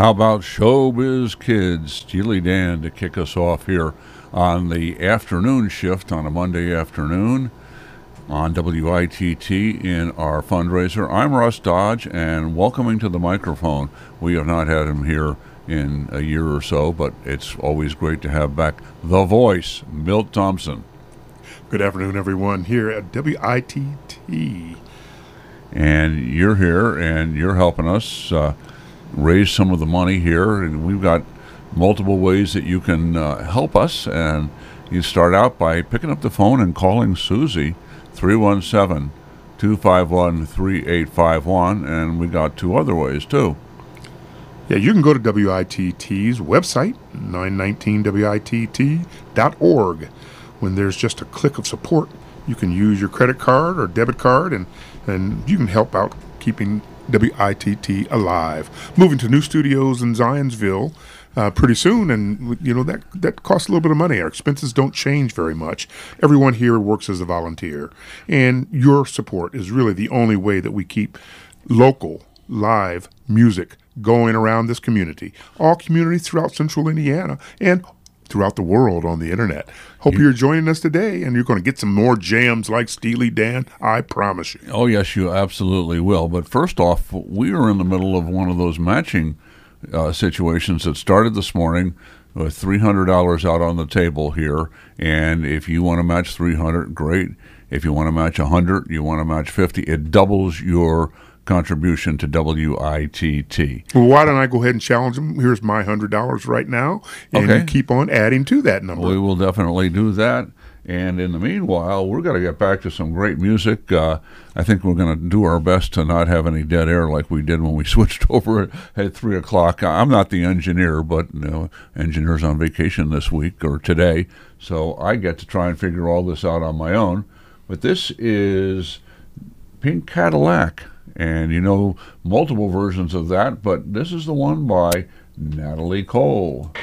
How about Showbiz Kids? Steely Dan to kick us off here on the afternoon shift on a Monday afternoon on WITT in our fundraiser. I'm Russ Dodge, and welcoming to the microphone. We have not had him here in a year or so, but it's always great to have back the voice, Milt Thompson. Good afternoon, everyone, here at WITT. And you're here, and you're helping us raise some of the money here, and we've got multiple ways that you can help us. And you start out by picking up the phone and calling Susie, 317-251-3851, and we got two other ways too. Yeah, you can go to WITT's website, 919witt.org. When there's just a click of support, you can use your credit card or debit card, and you can help out keeping WITT alive. Moving to new studios in Zionsville pretty soon, and you know that costs a little bit of money. Our expenses don't change very much. Everyone here works as a volunteer, and your support is really the only way that we keep local live music going around this community, all communities throughout central Indiana and throughout the world on the internet. Hope you're joining us today, and you're going to get some more jams like Steely Dan, I promise you. Oh, yes, you absolutely will. But first off, we are in the middle of one of those matching situations that started this morning with $300 out on the table here. And if you want to match 300, great. If you want to match 100, you want to match 50, it doubles your contribution to WITT. Well, why don't I go ahead and challenge them? Here's my $100 right now, and you keep on adding to that number. We will definitely do that. And in the meanwhile, we're going to get back to some great music. I think we're going to do our best to not have any dead air like we did when we switched over at 3 o'clock. I'm not the engineer, but engineer's on vacation this week or today, so I get to try and figure all this out on my own. But this is Pink Cadillac. And you know multiple versions of that, but this is the one by Natalie Cole.